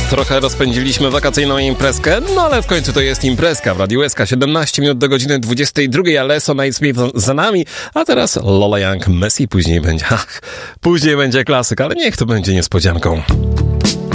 Trochę rozpędziliśmy wakacyjną imprezkę, no ale w końcu to jest imprezka w Radiu SK. 17 minut do godziny 22, ale So Nice Smith za nami, a teraz Lola Young, Messi, później będzie klasyk, ale niech to będzie niespodzianką.